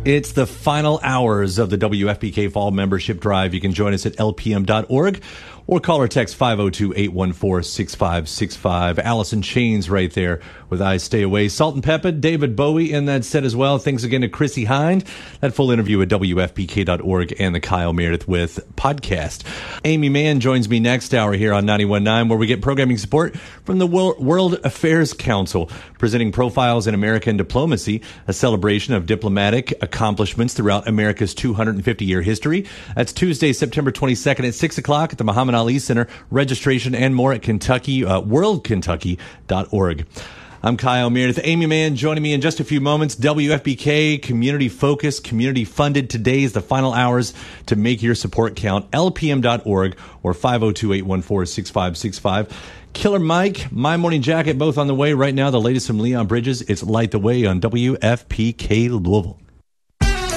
It's the final hours of the WFPK Fall Membership Drive. You can join us at lpm.org or call or text 502-814-6565. Allison Chains right there with I Stay Away. Salt and Pepper, David Bowie in that set as well. Thanks again to Chrissy Hind. That full interview at WFPK.org and the Kyle Meredith with podcast. Amy Mann joins me next hour here on 91.9, where we get programming support from the World Affairs Council, presenting Profiles in American Diplomacy, a celebration of diplomatic accomplishments throughout America's 250-year history. That's Tuesday, September 22nd at 6 o'clock at the Muhammad Ali Center. Registration and more at worldkentucky.org. I'm Kyle Meredith. Amy Mann joining me in just a few moments. WFPK, community focused, community funded. Today is the final hours to make your support count. LPM.org or 502-814-6565. Killer Mike, My Morning Jacket, both on the way right now. The latest from Leon Bridges. It's Light the Way on WFPK Louisville.